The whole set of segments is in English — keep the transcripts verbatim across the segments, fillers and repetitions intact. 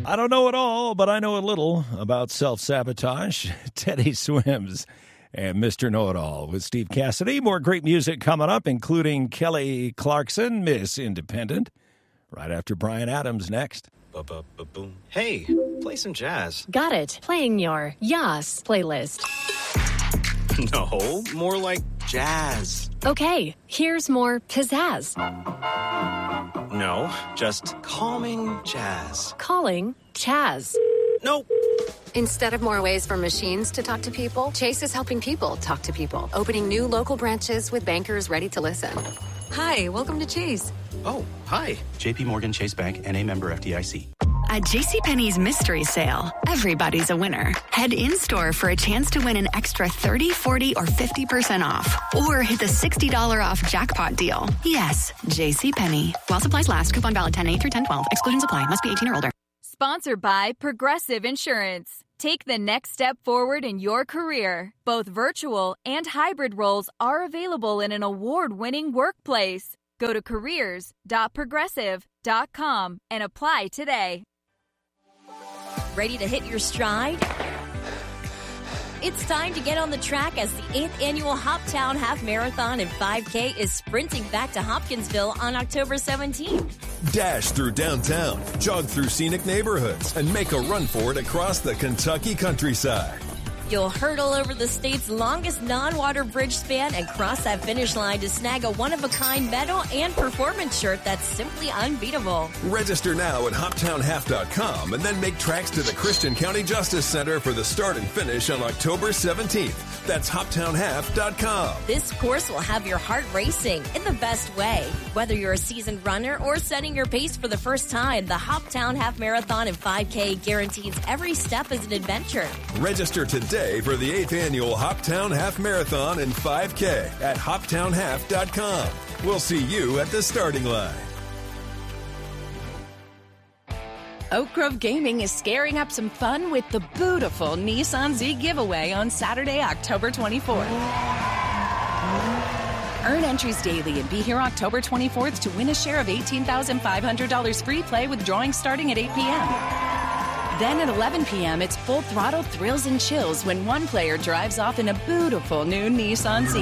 I don't know it all, but I know a little about self-sabotage. Teddy Swims and Mister Know-It-All with Steve Cassidy. More great music coming up, including Kelly Clarkson, Miss Independent, right after Bryan Adams next. Ba-ba-ba-boom. Hey, play some jazz. Got it. Playing your Yas playlist. No, more like jazz. Okay, here's more pizzazz. No, just calming jazz. Calling Chaz. Nope. Instead of more ways for machines to talk to people, Chase is helping people talk to people, opening new local branches with bankers ready to listen. Hi, welcome to Chase. Oh, hi. J P Morgan Chase Bank, N A member F D I C. At JCPenney's Mystery Sale, everybody's a winner. Head in-store for a chance to win an extra thirty, forty, or fifty percent off. Or hit the sixty dollars off jackpot deal. Yes, JCPenney. While supplies last, coupon valid ten eight through ten twelve. Exclusions apply. Must be eighteen or older. Sponsored by Progressive Insurance. Take the next step forward in your career. Both virtual and hybrid roles are available in an award-winning workplace. Go to careers dot progressive dot com and apply today. Ready to hit your stride? It's time to get on the track as the eighth Annual Hoptown Half Marathon and five K is sprinting back to Hopkinsville on October seventeenth. Dash through downtown, jog through scenic neighborhoods, and make a run for it across the Kentucky countryside. You'll hurdle over the state's longest non-water bridge span and cross that finish line to snag a one-of-a-kind medal and performance shirt that's simply unbeatable. Register now at hoptown half dot com and then make tracks to the Christian County Justice Center for the start and finish on October seventeenth. That's hoptown half dot com. This course will have your heart racing in the best way. Whether you're a seasoned runner or setting your pace for the first time, the Hoptown Half Marathon and five K guarantees every step is an adventure. Register today for the eighth Annual Hoptown Half Marathon and five K at hoptown half dot com. We'll see you at the starting line. Oak Grove Gaming is scaring up some fun with the beautiful Nissan Z giveaway on Saturday, October twenty-fourth. Earn entries daily and be here October twenty-fourth to win a share of eighteen thousand five hundred dollars free play with drawings starting at eight p.m. Then at eleven p.m., it's full throttle thrills and chills when one player drives off in a beautiful new Nissan Z.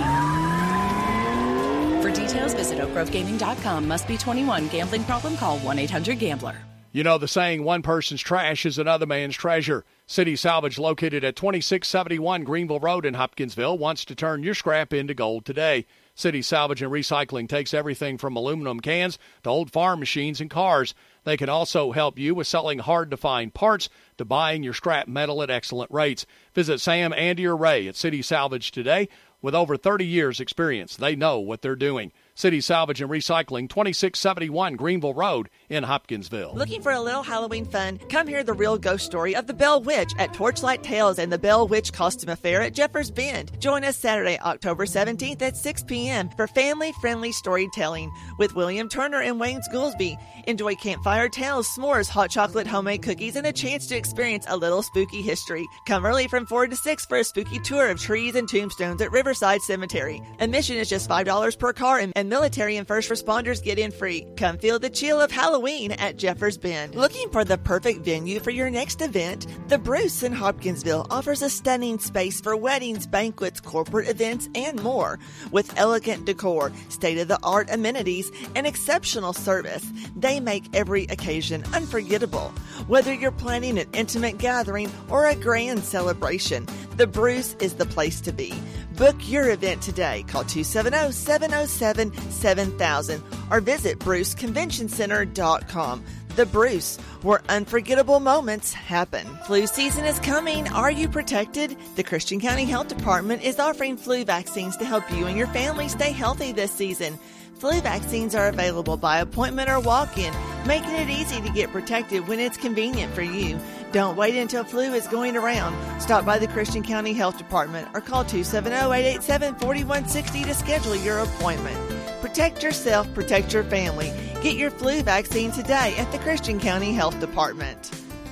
For details, visit oak grove gaming dot com. Must be twenty-one. Gambling problem? Call one eight hundred gambler. You know the saying, one person's trash is another man's treasure. City Salvage, located at twenty-six seventy-one Greenville Road in Hopkinsville, wants to turn your scrap into gold today. City Salvage and Recycling takes everything from aluminum cans to old farm machines and cars. They can also help you with selling hard-to-find parts to buying your scrap metal at excellent rates. Visit Sam, Andy, or Ray at City Salvage today. With over thirty years' experience, they know what they're doing. City Salvage and Recycling, twenty-six seventy-one Greenville Road in Hopkinsville. Looking for a little Halloween fun? Come hear the real ghost story of the Bell Witch at Torchlight Tales and the Bell Witch Costume Affair at Jeffers Bend. Join us Saturday, October seventeenth at six p.m. for family-friendly storytelling with William Turner and Wayne Goolsby. Enjoy campfire tales, s'mores, hot chocolate, homemade cookies, and a chance to experience a little spooky history. Come early from four to six for a spooky tour of trees and tombstones at Riverside Cemetery. Admission is just five dollars per car, and, and military and first responders get in free. Come feel the chill of Halloween at Jeffers Bend. Looking for the perfect venue for your next event? The Bruce in Hopkinsville offers a stunning space for weddings, banquets, corporate events, and more. With elegant decor, state-of-the-art amenities, and exceptional service, they make every occasion unforgettable. Whether you're planning an intimate gathering or a grand celebration, the Bruce is the place to be. Book your event today. Call two seven zero, seven zero seven, seven thousand or visit bruce convention center dot com. The Bruce, where unforgettable moments happen. Flu season is coming. Are you protected? The Christian County Health Department is offering flu vaccines to help you and your family stay healthy this season. Flu vaccines are available by appointment or walk-in, making it easy to get protected when it's convenient for you. Don't wait until flu is going around. Stop by the Christian County Health Department or call two seven zero, eight eight seven, four one six zero to schedule your appointment. Protect yourself, protect your family. Get your flu vaccine today at the Christian County Health Department.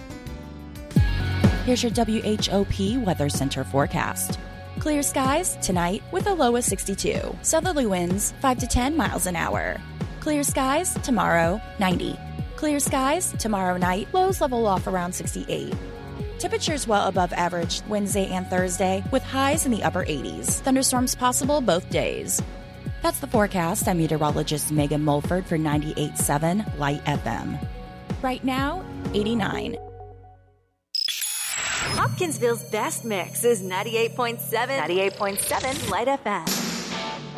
Here's your W H O P Weather Center forecast. Clear skies tonight with a low of sixty-two. Southerly winds five to ten miles an hour. Clear skies tomorrow, ninety. Clear skies tomorrow night, lows level off around sixty-eight. Temperatures well above average Wednesday and Thursday, with highs in the upper eighties. Thunderstorms possible both days. That's the forecast. I'm meteorologist Megan Mulford for ninety-eight point seven Light F M. Right now, eighty-nine. Hopkinsville's best mix is ninety-eight point seven, ninety-eight point seven Light F M.